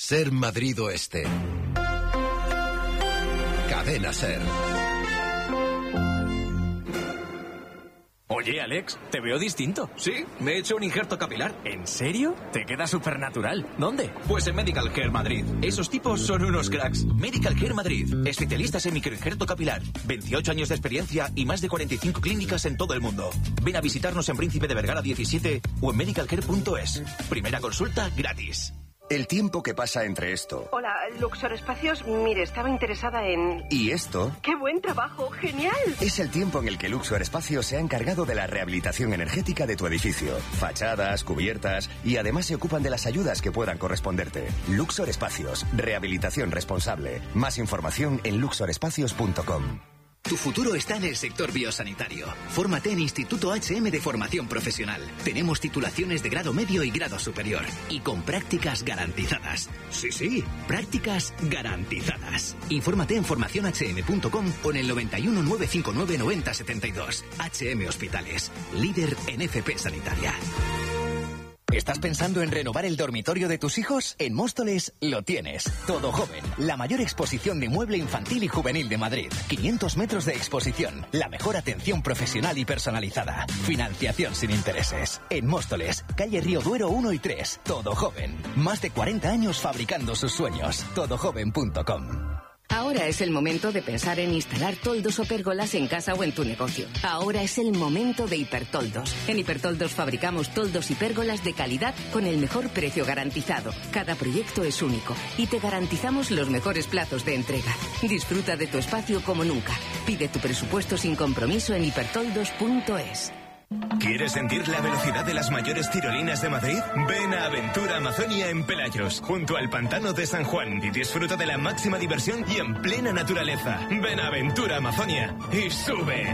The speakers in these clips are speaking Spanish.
Ser Madrid Oeste. Cadena Ser. Oye, Alex, te veo distinto. Sí, me he hecho un injerto capilar. ¿En serio? Te queda súper natural. ¿Dónde? Pues en Medical Care Madrid. Esos tipos son unos cracks. Medical Care Madrid. Especialistas en microinjerto capilar. 28 años de experiencia y más de 45 clínicas en todo el mundo. Ven a visitarnos en Príncipe de Vergara 17 o en medicalcare.es. Primera consulta gratis. El tiempo que pasa entre esto... Hola, Luxor Espacios. Mire, estaba interesada en... ¿Y esto? ¡Qué buen trabajo! ¡Genial! Es el tiempo en el que Luxor Espacios se ha encargado de la rehabilitación energética de tu edificio. Fachadas, cubiertas y además se ocupan de las ayudas que puedan corresponderte. Luxor Espacios. Rehabilitación responsable. Más información en luxorespacios.com. Tu futuro está en el sector biosanitario. Fórmate en Instituto HM de Formación Profesional. Tenemos titulaciones de grado medio y grado superior. Y con prácticas garantizadas. Sí, prácticas garantizadas. Infórmate en formacionhm.com o en el 91 959 9072. HM Hospitales. Líder en FP Sanitaria. ¿Estás pensando en renovar el dormitorio de tus hijos? En Móstoles lo tienes. Todo Joven, la mayor exposición de mueble infantil y juvenil de Madrid. 500 metros de exposición, la mejor atención profesional y personalizada. Financiación sin intereses. En Móstoles, calle Río Duero 1 y 3. Todo Joven. Más de 40 años fabricando sus sueños. Todojoven.com. Ahora es el momento de pensar en instalar toldos o pérgolas en casa o en tu negocio. Ahora es el momento de Hipertoldos. En Hipertoldos fabricamos toldos y pérgolas de calidad con el mejor precio garantizado. Cada proyecto es único y te garantizamos los mejores plazos de entrega. Disfruta de tu espacio como nunca. Pide tu presupuesto sin compromiso en hipertoldos.es. ¿Quieres sentir la velocidad de las mayores tirolinas de Madrid? Ven a Aventura Amazonia en Pelayos, junto al pantano de San Juan, y disfruta de la máxima diversión y en plena naturaleza. Ven a Aventura Amazonia y sube.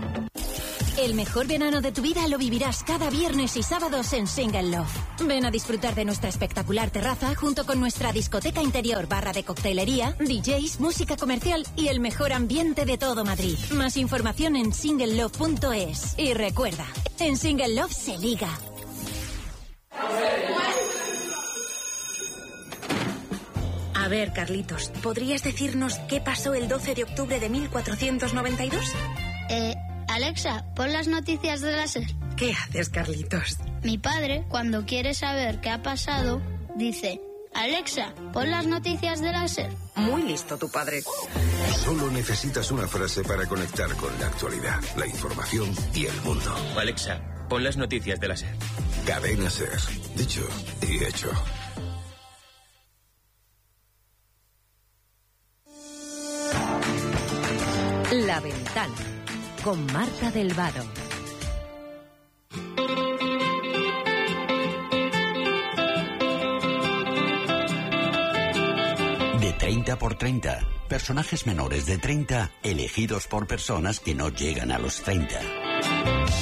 El mejor verano de tu vida lo vivirás cada viernes y sábados en Single Love. Ven a disfrutar de nuestra espectacular terraza junto con nuestra discoteca interior, barra de coctelería, DJs, música comercial y el mejor ambiente de todo Madrid. Más información en singlelove.es. Y recuerda, en Single Love se liga. A ver, Carlitos, ¿podrías decirnos qué pasó el 12 de octubre de 1492? Alexa, pon las noticias de la SER. ¿Qué haces, Carlitos? Mi padre, cuando quiere saber qué ha pasado, dice: Alexa, pon las noticias de la SER. Muy listo tu padre. Solo necesitas una frase para conectar con la actualidad, la información y el mundo. Alexa, pon las noticias de la SER. Cadena SER. Dicho y hecho. La Ventana, con Marta del Vado. De 30 por 30. Personajes menores de 30 elegidos por personas que no llegan a los 30.